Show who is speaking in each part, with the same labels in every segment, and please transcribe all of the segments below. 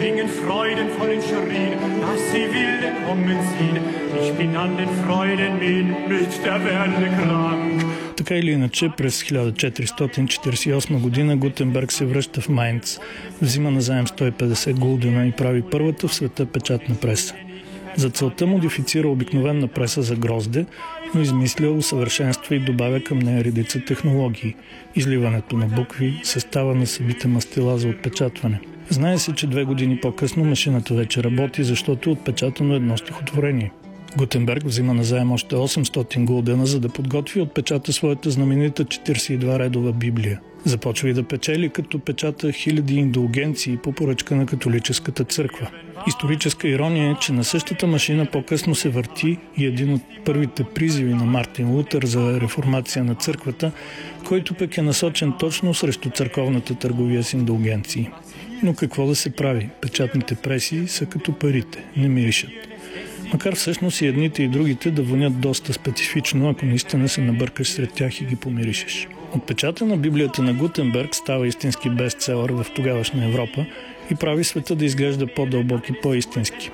Speaker 1: bringen freudenvollen Schrien, dass sie wilde kommen sehen. Ich bin an den Freuden mit der Werde krank.
Speaker 2: Така или иначе, през 1448 година Гутенберг се връща в Майнц, взима назаем 150 гулдена и прави първата в света печатна преса. За целта модифицира обикновена преса за грозде, но измисля, усъвършенства и добавя към нея редица технологии – изливането на букви, състава на събите мастила за отпечатване. Знае се, че 2 години по-късно машината вече работи, защото е отпечатано едно стихотворение. Гутенберг взима назаем още 800 гулдена, за да подготви и отпечата своята знаменита 42-редова Библия. Започва и да печели, като печата хиляди индулгенции по поръчка на католическата църква. Историческа ирония е, че на същата машина по-късно се върти и един от първите призиви на Мартин Лутер за реформация на църквата, който пък е насочен точно срещу църковната търговия с индулгенции. Но какво да се прави? Печатните преси са като парите, не миришат. Макар всъщност и едните и другите да вонят доста специфично, ако наистина се набъркаш сред тях и ги помиришеш. Отпечата на Библията на Гутенберг става истински бестселър в тогавашна Европа и прави света да изглежда по-дълбок и по-истински.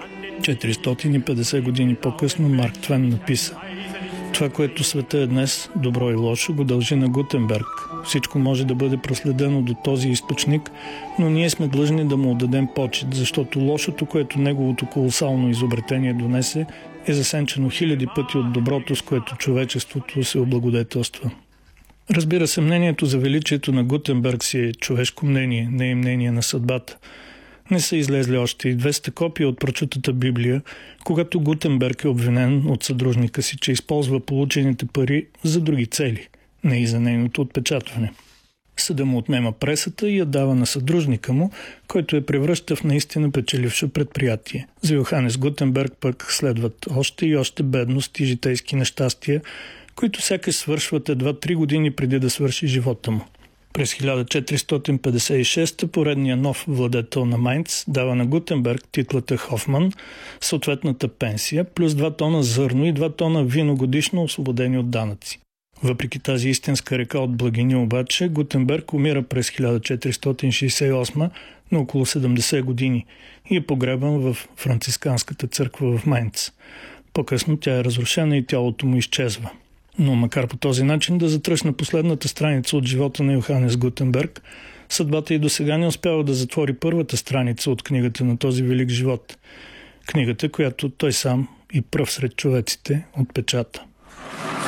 Speaker 2: 450 години по-късно Марк Твен написа: това, което света е днес, добро и лошо, го дължи на Гутенберг. Всичко може да бъде проследено до този източник, но ние сме длъжни да му отдадем почит, защото лошото, което неговото колосално изобретение донесе, е засенчено хиляди пъти от доброто, с което човечеството се облагодетелства. Разбира се, мнението за величието на Гутенберг си е човешко мнение, не е мнение на съдбата. Не са излезли още и 200 копия от прочутата Библия, когато Гутенберг е обвинен от съдружника си, че използва получените пари за други цели, не и за нейното отпечатване. Съда му отнема пресата и я дава на съдружника му, който я превръща в наистина печелившо предприятие. За Йоханес Гутенберг пък следват още и още бедност и житейски нещастия, които сякаш свършват едва 3 години преди да свърши живота му. През 1456 поредния нов владетел на Майнц дава на Гутенберг титлата Хофман, съответната пенсия, плюс 2 тона зърно и 2 тона вино годишно, освободени от данъци. Въпреки тази истинска река от благини обаче, Гутенберг умира през 1468 на около 70 години и е погребан в францисканската църква в Майнц. По-късно тя е разрушена и тялото му изчезва. Но макар по този начин да затръшна последната страница от живота на Йоханес Гутенберг, съдбата и досега не успява да затвори първата страница от книгата на този велик живот. Книгата, която той сам и пръв сред човеците отпечата.